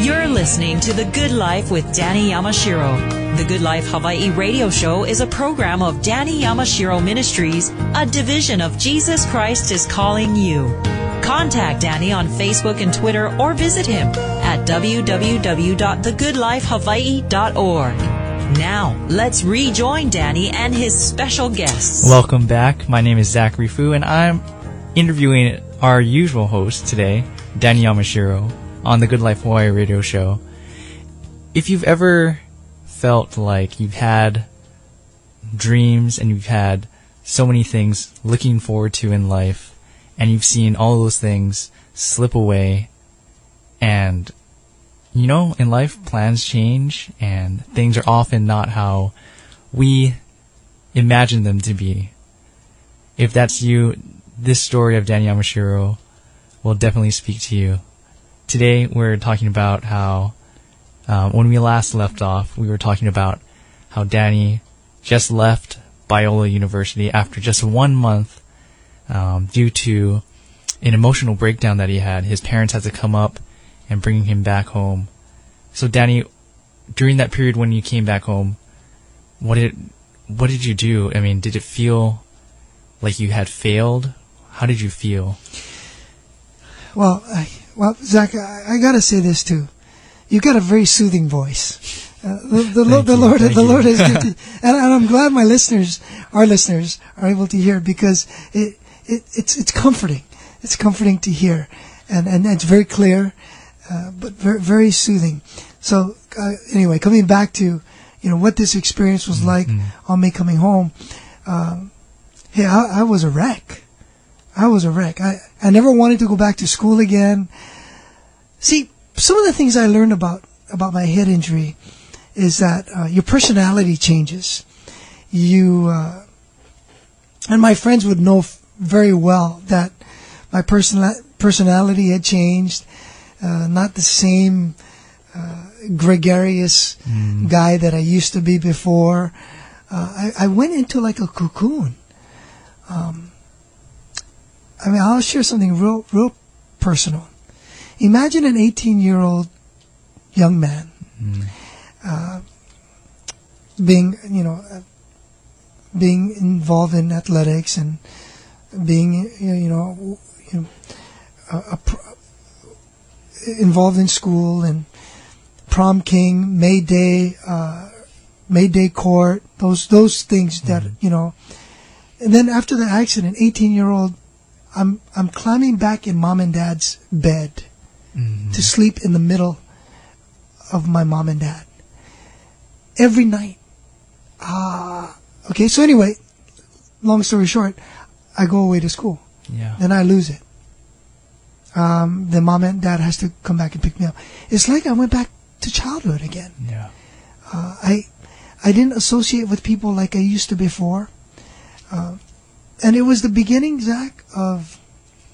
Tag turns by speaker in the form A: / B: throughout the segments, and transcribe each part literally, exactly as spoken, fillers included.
A: You're listening to The Good Life with Danny Yamashiro. The Good Life Hawaii radio show is a program of Danny Yamashiro Ministries, a division of Jesus Christ is Calling You. Contact Danny on Facebook and Twitter or visit him at w w w dot the good life hawaii dot org. Now, let's rejoin Danny and his special guests.
B: Welcome back. My name is Zachary Fu, and I'm interviewing our usual host today, Danny Yamashiro, on the Good Life Hawaii radio show. If you've ever felt like you've had dreams and you've had so many things looking forward to in life, and you've seen all those things slip away, and you know, in life, plans change, and things are often not how we imagine them to be. If that's you, this story of Danny Yamashiro will definitely speak to you. Today, we're talking about how, um, when we last left off, we were talking about how Danny just left Biola University after just one month um, due to an emotional breakdown that he had. His parents had to come up and bringing him back home. So, Danny, during that period when you came back home, what did what did you do? I mean, did it feel like you had failed? How did you feel?
C: Well, I, well, Zach, I, I gotta say this too. You've got a very soothing voice. Uh, the the, lo- the Lord, the Lord has given you, and, and I'm glad my listeners, our listeners, are able to hear, because it, it it's it's comforting. It's comforting to hear, and and it's very clear. Uh, but very, very soothing. So uh, anyway, coming back to, you know, what this experience was like mm-hmm. on me coming home. Um, hey, I, I was a wreck. I was a wreck. I, I never wanted to go back to school again. See, some of the things I learned about, about my head injury is that uh, your personality changes. You, uh, and my friends would know f- very well that my person- personality had changed. Uh, not the same uh, gregarious mm. guy that I used to be before. Uh, I, I went into like a cocoon. Um, I mean, I'll share something real, real personal. Imagine an eighteen-year-old young man mm. uh, being, you know, uh, being involved in athletics and being, you know, you know, a, a involved in school and prom king, May Day, uh, May Day court, those those things that mm-hmm. you know. And then after the accident, eighteen-year-old, I'm I'm climbing back in mom and dad's bed mm-hmm. to sleep in the middle of my mom and dad every night. Ah, uh, okay. So anyway, long story short, I go away to school.
B: Yeah.
C: Then I lose it. Um, then mom and dad has to come back and pick me up. It's like I went back to childhood again.
B: Yeah.
C: Uh, I, I didn't associate with people like I used to before. Uh, and it was the beginning, Zach, of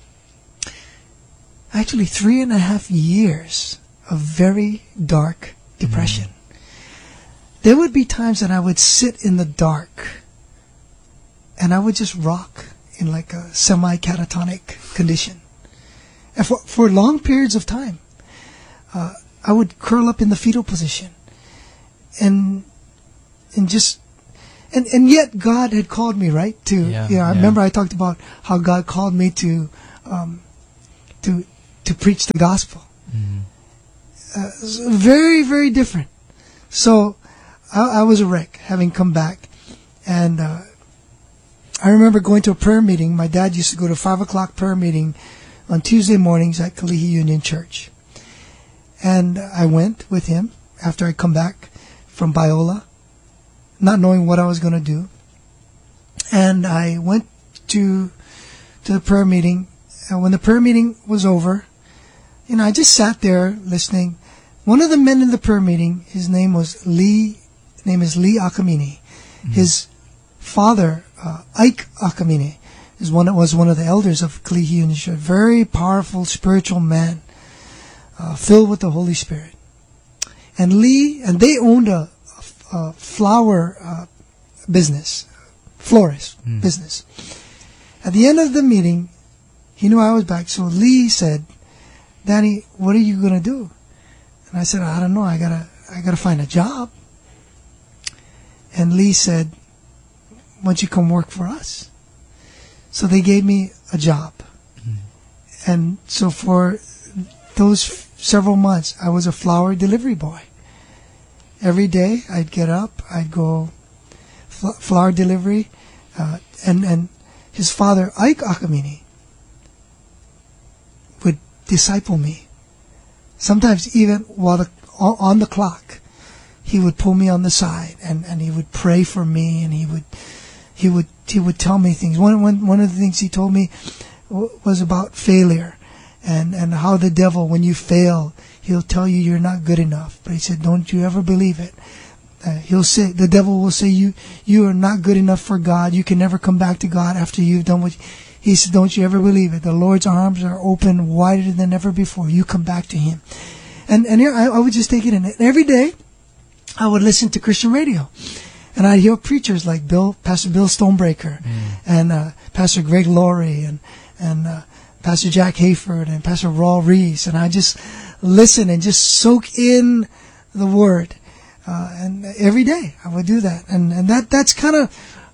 C: actually three and a half years of very dark depression. Mm. There would be times that I would sit in the dark and I would just rock in like a semi-catatonic condition. And for, for long periods of time, uh, I would curl up in the fetal position, and and just and and yet God had called me, right? To
B: yeah,
C: you know, I
B: yeah.
C: remember I talked about how God called me to um, to to preach the gospel. Mm-hmm. Uh, so very very different. So I, I was a wreck, having come back, and uh, I remember going to a prayer meeting. My dad used to go to five o'clock prayer meeting on Tuesday mornings at Kalihi Union Church. And I went with him after I come back from Biola, not knowing what I was going to do. And I went to to the prayer meeting. And when the prayer meeting was over, you know, I just sat there listening. One of the men in the prayer meeting, his name was Lee, name is Lee Akamine. Mm-hmm. His father, uh, Ike Akamine, is one was one of the elders of Kalihi Union Church. Very powerful spiritual man, uh, filled with the Holy Spirit. And Lee, and they owned a, a, a flower uh, business, florist mm. business. At the end of the meeting, he knew I was back, so Lee said, "Danny, what are you going to do?" And I said, I don't know. I gotta, I gotta find a job. And Lee said, why don't you come work for us? So they gave me a job. Mm-hmm. And so for those f- several months, I was a flower delivery boy. Every day I'd get up, I'd go fl- flower delivery, uh, and, and his father, Ike Akamini, would disciple me. Sometimes even while the, on the clock, he would pull me on the side and, and he would pray for me, and he would he would he would tell me things. One one one of the things he told me w- was about failure, and, and how the devil, when you fail, he'll tell you you're not good enough. But he said, don't you ever believe it. Uh, he'll say, the devil will say you you are not good enough for God. You can never come back to God after you've done what. He said, don't you ever believe it. The Lord's arms are open wider than ever before. You come back to Him. And and here, I, I would just take it in. And every day, I would listen to Christian radio. And I'd hear preachers like Bill, Pastor Bill Stonebreaker, mm. and uh, Pastor Greg Laurie, and and uh, Pastor Jack Hayford, and Pastor Raul Reese. And I just listen and just soak in the Word. Uh, and every day I would do that. And and that that's kind of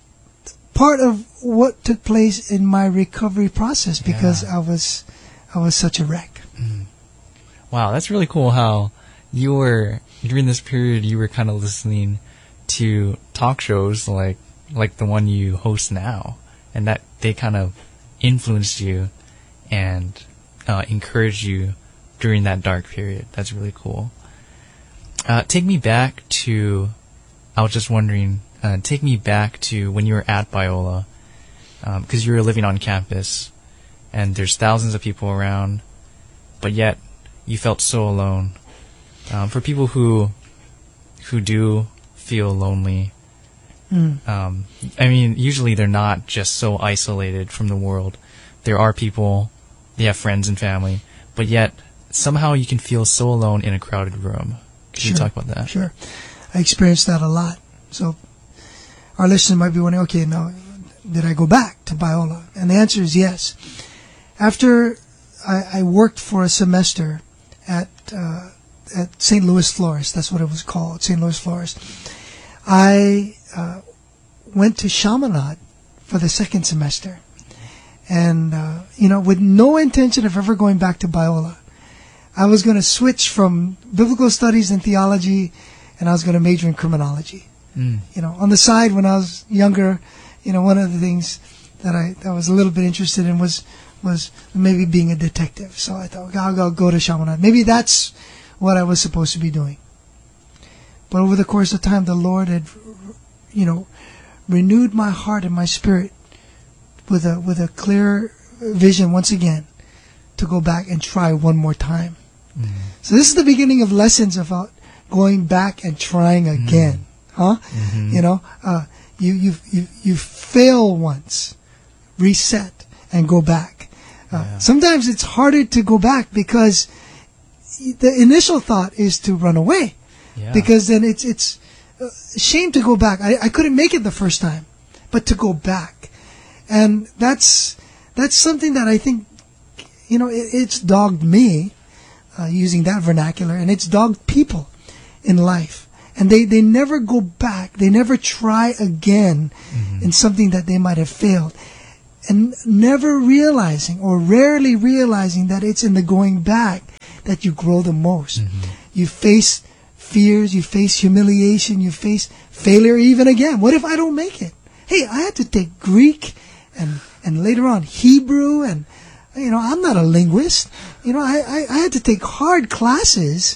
C: part of what took place in my recovery process, because yeah. I was I was such a wreck.
B: Mm. Wow, that's really cool how you were, during this period, you were kind of listening to talk shows like like the one you host now, and that they kind of influenced you and uh, encouraged you during that dark period. That's really cool. Uh, take me back to, I was just wondering, uh, take me back to when you were at Biola, because um, you were living on campus, and there's thousands of people around, but yet you felt so alone. Um, for people who who do feel lonely, mm. um, I mean, usually they're not just so isolated from the world. There are people, they have friends and family, but yet somehow you can feel so alone in a crowded room. Could sure. you talk about that?
C: Sure. I experienced that a lot. So our listeners might be wondering, okay, now, did I go back to Biola? And the answer is yes. After I, I worked for a semester at uh, at Saint Louis Flores, that's what it was called, Saint Louis Flores, I uh, went to Chaminade for the second semester. And, uh, you know, with no intention of ever going back to Biola. I was going to switch from biblical studies and theology, and I was going to major in criminology. Mm. You know, on the side when I was younger, you know, one of the things that I that was a little bit interested in was was maybe being a detective. So I thought, I'll, I'll go to Chaminade. Maybe that's what I was supposed to be doing. But over the course of time, the Lord had, you know, renewed my heart and my spirit with a with a clear vision once again to go back and try one more time. Mm. So this is the beginning of lessons about going back and trying again, mm. huh? Mm-hmm. You know, uh, you you you you fail once, reset and go back. Uh, yeah. Sometimes it's harder to go back because the initial thought is to run away, yeah. because then it's it's a shame to go back. I, I couldn't make it the first time, but to go back, and that's that's something that I think, you know, it, it's dogged me, uh, using that vernacular, and it's dogged people in life. And they, they never go back. They never try again mm-hmm. in something that they might have failed. And never realizing, or rarely realizing, that it's in the going back that you grow the most. Mm-hmm. You face fears, you face humiliation, you face failure even again. What if I don't make it? Hey, I had to take Greek and, and later on Hebrew, and you know, I'm not a linguist. You know, I, I, I had to take hard classes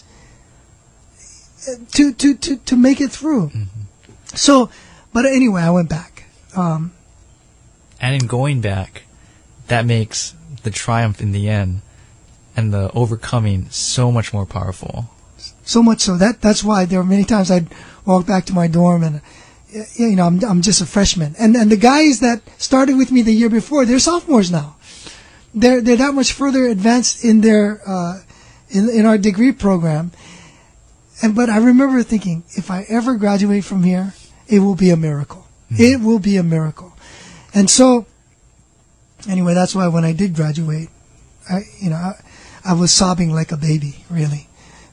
C: to to, to, to make it through. Mm-hmm. So, but anyway, I went back. Um,
B: and in going back, that makes the triumph in the end and the overcoming so much more powerful.
C: So much so that that's why there were many times I'd walk back to my dorm and, you know, I'm I'm just a freshman, and and the guys that started with me the year before, they're sophomores now. They're they're that much further advanced in their uh, in in our degree program, and but I remember thinking, if I ever graduate from here, it will be a miracle. Mm-hmm. It will be a miracle, and so anyway, that's why when I did graduate, I you know I, I was sobbing like a baby, really,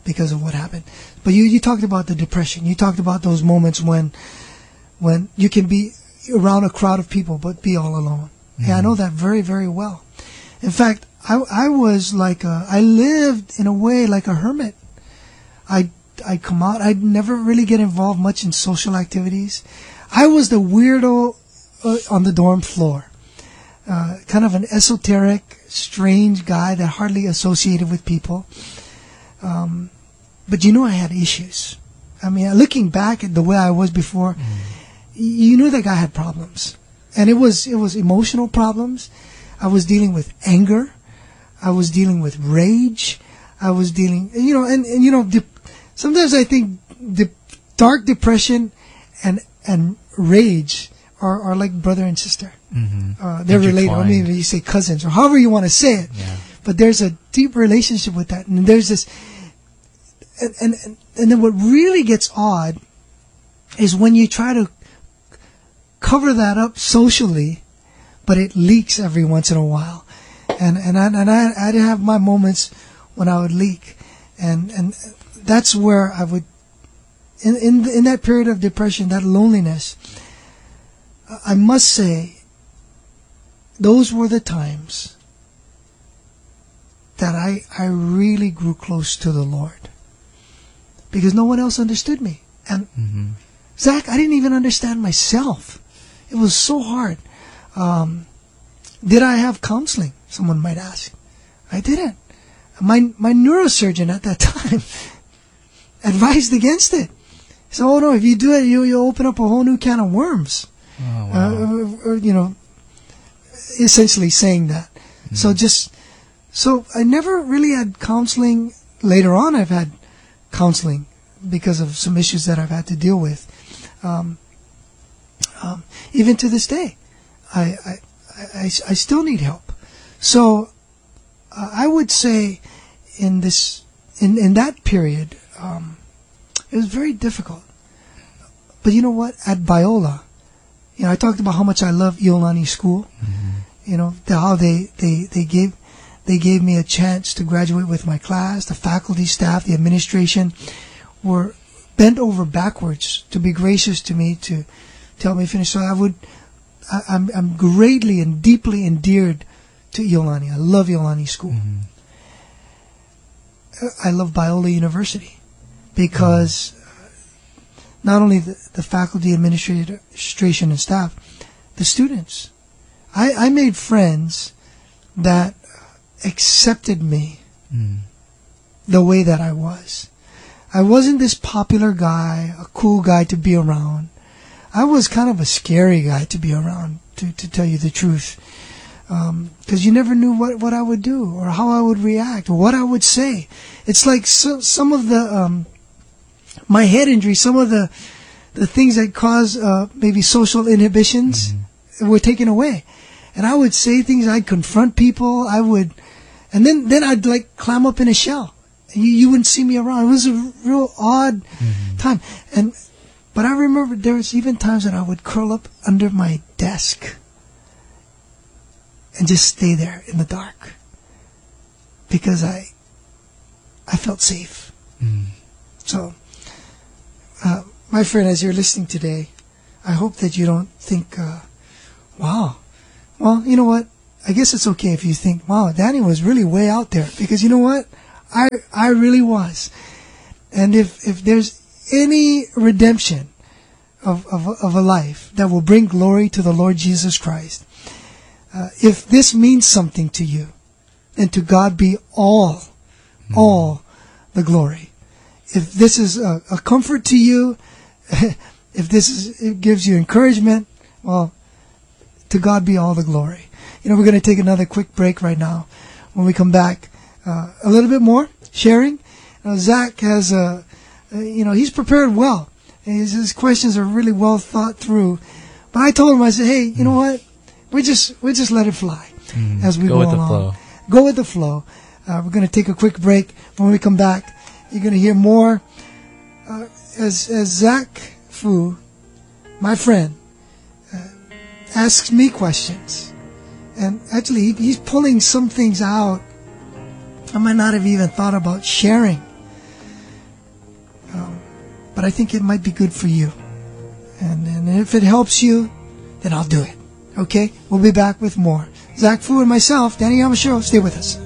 C: because of what happened. But you, you talked about the depression. You talked about those moments when when you can be around a crowd of people but be all alone. Mm-hmm. Yeah, I know that very, very well. In fact, I, I was like a, I lived in a way like a hermit. I I'd come out. I'd never really get involved much in social activities. I was the weirdo uh, on the dorm floor. Uh, kind of an esoteric, strange guy that hardly associated with people. Um, but you know I had issues. I mean, looking back at the way I was before, mm. you knew that guy had problems. And it was it was emotional problems. I was dealing with anger. I was dealing with rage. I was dealing, you know, and, and you know, de- sometimes I think the dark depression and and rage are, are like brother and sister. Mm-hmm. Uh, they're related. I mean, you say cousins or however you want to say it.
B: Yeah.
C: But there's a deep relationship with that, and there's this. And, and and then what really gets odd is when you try to cover that up socially, but it leaks every once in a while. And and I and I I'd have my moments when I would leak, and and that's where I would in in in that period of depression, that loneliness. I must say, those were the times that I I really grew close to the Lord, because no one else understood me. And mm-hmm. Zach, I didn't even understand myself. It was so hard. Um, did I have counseling? Someone might ask. I didn't. My my neurosurgeon at that time advised against it. He said, "Oh no, if you do it, you you open up a whole new can of worms." Oh, wow. uh, or, you know, essentially saying that. Mm-hmm. So just so I never really had counseling. Later on, I've had counseling because of some issues that I've had to deal with. Um, um, even to this day, I, I, I, I still need help. So uh, I would say in this in, in that period, um, it was very difficult. But you know what? At Biola, you know, I talked about how much I love Iolani School. Mm-hmm. You know, the, how they, they, they gave they gave me a chance to graduate with my class. The faculty, staff, the administration were bent over backwards to be gracious to me, to tell me finish. So I would, I, I'm I'm greatly and deeply endeared to Iolani. I love Iolani School. Mm-hmm. I love Biola University because mm-hmm. not only the, the faculty, administration, and staff, the students. I, I made friends that accepted me mm. the way that I was. I wasn't this popular guy, a cool guy to be around. I was kind of a scary guy to be around, to, to tell you the truth. Because um, you never knew what, what I would do or how I would react or what I would say. It's like so, some of the, um, my head injury, some of the the things that cause uh, maybe social inhibitions mm-hmm. were taken away. And I would say things, I'd confront people, I would, and then, then I'd like climb up in a shell. And you, you wouldn't see me around. It was a real odd mm-hmm. time. And But I remember there was even times that I would curl up under my desk and just stay there in the dark because I I felt safe. Mm. So, uh, my friend, as you're listening today, I hope that you don't think, uh, wow. Well, you know what? I guess it's okay if you think, wow, Danny was really way out there. Because you know what? I I really was. And if, if there's any redemption of, of, of a life that will bring glory to the Lord Jesus Christ, uh, if this means something to you, then to God be all, mm. all the glory. If this is a, a comfort to you, if this is, it gives you encouragement, well, to God be all the glory. You know, we're going to take another quick break right now. When we come back, uh, a little bit more sharing. Uh, Zach has a, uh, you know, he's prepared well. His, his questions are really well thought through. But I told him, I said, hey, you mm. know what? We just we just let it fly mm. as we go,
B: go with
C: along.
B: the flow.
C: Go with the flow. Uh, we're going to take a quick break. When we come back, you're going to hear more. Uh, as as Zach Fu, my friend, uh, asks me questions, and actually he, he's pulling some things out I might not have even thought about sharing. but I think it might be good for you. And, and if it helps you, then I'll do it. Okay? We'll be back with more. Zach Fu and myself, Danny Yamashiro, stay with us.